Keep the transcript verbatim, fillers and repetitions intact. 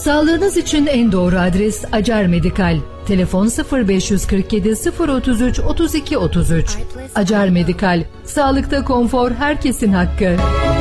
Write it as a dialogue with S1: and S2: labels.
S1: Sağlığınız için en doğru adres Acar Medikal. Telefon sıfır beş kırk yedi sıfır otuz üç otuz iki otuz üç. Acar Medikal. Sağlıkta konfor herkesin hakkı.